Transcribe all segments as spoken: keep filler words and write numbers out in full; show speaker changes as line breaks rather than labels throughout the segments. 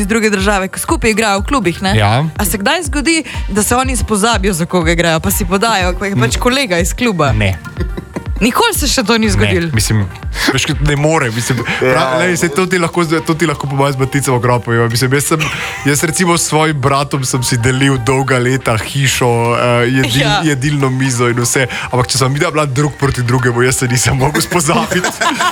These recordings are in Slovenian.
iz druge države, ko skupaj igrajo v klubih, ne?
Ja.
A se kdaj zgodi, da se oni spozabijo, za koga igrajo, pa si podajo, ko je pač kolega iz kluba?
Ne.
Nikoli se še to ni zgodilo.
Ne, mislim, veš, ne more. Mislim, prav, ne, se, to ti lahko, to ti lahko pomaga z baticami v grobu. Mislim, jaz, sem, jaz recimo s svojim bratom sem si delil dolga leta hišo, uh, jedil, ja. jedilno mizo in vse. Ampak če sem videl bila drug proti drugemu, jaz se nisem mogel spozabiti.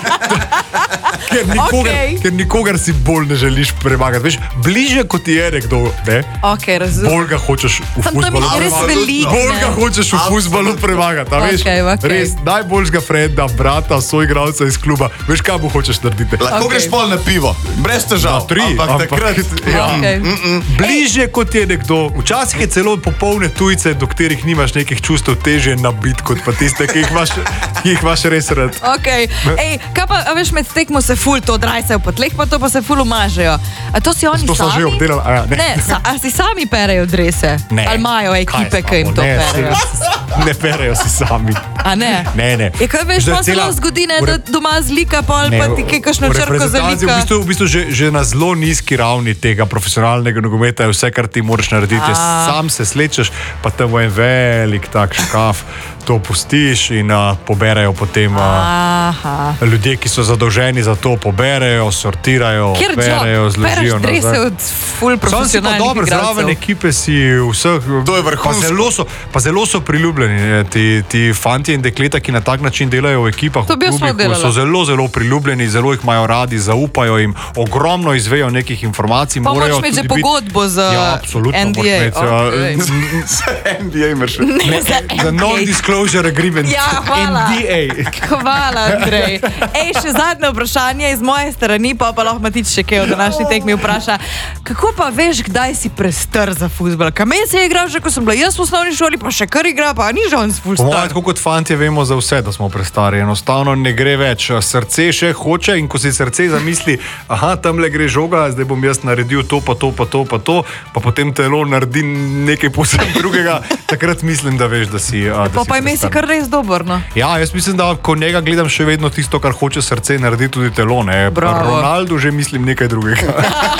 ker, nikogar, okay. ker nikogar si bolj ne želiš premagati. Veš, bliže kot ti je nekdo, ne?
Okay,
bolj ga hočeš v fuzbalu. Bolj ga hočeš v fuzbalu premagati.
Okay, okay.
Res, najbolj boljšega frenda, brata, soigralca iz kluba. Veš, kaj mu hočeš narediti?
Lahko okay. greš pol na pivo, brez težav.
Tri,
ampak, ampak takrat...
Ja. Okay. Mm -mm. Bliže kot je nekdo. Včasih je celo popolne tujce, do katerih nimaš nekih čustev, težje nabiti, kot pa tiste, ki jih imaš, ki jih imaš res rad.
Okay. Ej, kaj pa, a veš, med tekmo se ful to odrajsajo po tleh, pa to pa se ful umažejo. A to si oni
to
sami?
To so že obdelali. A, ja, ne.
Ne, sa, a si sami perejo drese?
Ne.
Ali imajo ekipe, ki jim to
ne,
perejo?
Ne perejo si sami.
A ne?
Ne, ne.
Je kaj veš, pa se lahko zgodi, ne, da doma zlika, pa ali pa ti kaj kakšno črko zalika.
V bistvu, v bistvu že, že na zelo nizki ravni tega profesionalnega nogometa je vse, kar ti moraš narediti. Sam se slečeš, pa tam je velik tak škaf, to pustiš in uh, poberajo potem uh, ljudje, ki so zadolženi za to, poberajo, sortirajo,
Kjer
berejo, zložijo.
Pereš drese od ful profesionalnih
dobro,
igralcev.
zraven ekipe si vseh,
to je vrhunsko.
Pa zelo so, pa zelo so priljubljeni. Ti, ti fantje in dekleta, ki na tak način delajo v ekipah, v klubih, so zelo, zelo priljubljeni, zelo jih imajo radi, zaupajo jim, ogromno izvejo nekih informacij.
Pa moraš imeti že pogodbo za
ja,
N D A.
Za N D A imaš.
Za non-disclosure agreement.
Ja, hvala.
N D A.
Hvala, Andrej. Ej, še zadnje vprašanje iz moje strani, pa pa lahko Matič še kaj v današnji tekmi vpraša. Kako pa veš, kdaj si prestar za fuzbal? Kamen se je igral že, ko sem bila jaz v osnovni šoli, pa še kar igra, pa ni že on ful star.
Moje, tako kot fantje vemo za vse, da smo prestari. Enostavno ne gre več. Srce še hoče in ko si srce zamisli, aha, tamle gre žoga, zdaj bom jaz naredil to, pa to, pa to, pa to, pa potem telo naredi nekaj posebno drugega, takrat mislim, da veš, da si da
Pa
si
pa ime si kar res dober, no?
Ja, jaz mislim, da ko njega gledam še vedno tisto, kar hoče srce, naredi tudi telo, ne? Ronaldo že mislim nekaj drugega.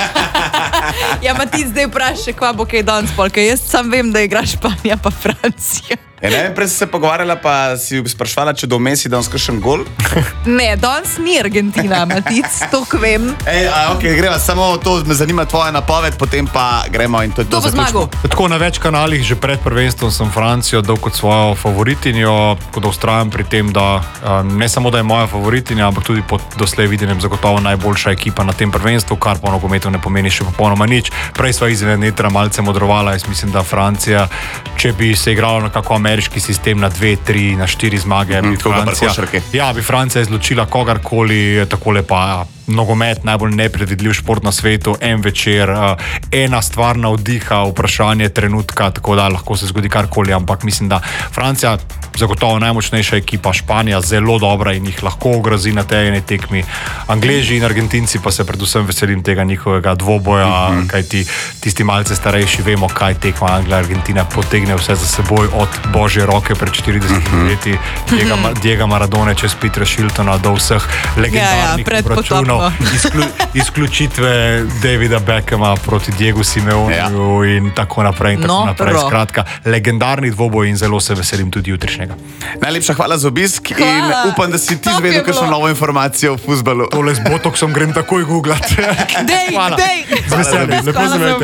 Ja, Matic, zdaj vprašaj, kva bo kaj danes pol, ker jaz sam vem, da igra Španija pa Francija.
E, ne vem, prej si se pogovarjala, pa si sprašvala, če do Messi danes kakšen gol?
Ne, danes ni Argentina, Matic, to kvem.
Ej, a, ok, greva, samo to me zanima tvoja napoved, potem pa gremo in to je to.
To bo zmagal.
Tako na več kanalih, že pred prvenstvom sem Francijo dal kot svojo favoritinjo, kot da ustrajam pri tem, da ne samo, da je moja favoritinja, ampak tudi po doslej videnjem zagotovo najboljša ekipa na tem prvenstvu, kar po nogometu ne pomeni še popolnoma nič. Prej sva izven netra malce modrovala, jaz mislim, da Francija, če bi se igrala na kako ameriški sistem na dve, tri, na štiri zmage, bi Francija, ja, bi Francija izločila kogarkoli, takole pa nogomet, najbolj nepredvidljiv šport na svetu, en večer, ena stvar navdiha, vprašanje trenutka, tako da lahko se zgodi karkoli, ampak mislim, da Francija zagotovo najmočnejša ekipa, Španija zelo dobra in jih lahko ogrozi na tej eni tekmi. Angleži in Argentinci pa se predvsem veselim tega njihovega dvoboja, mm-hmm. kajti tisti malce starejši vemo, kaj tekma Anglija-Argentina potegne vse za seboj od božje roke pred štiridesetimi mm-hmm. leti, Diego, Diego Maradone čez Petra Shiltona do vseh legendarnih ja, ja, obračunov, izklu, izključitve Davida Beckhama proti Diegu Simeoniju ja. in tako naprej in tako no, naprej. Pro. Skratka, legendarni dvoboj in zelo se veselim tudi jutrišnjega.
Najlepša hvala za obisk hvala. In upam, da si ti zvedel kakšno novo informacijo o fuzbalu.
Tole z botoksom grem takoj googlati.
Dej, dej!
Z veseljem, lepo se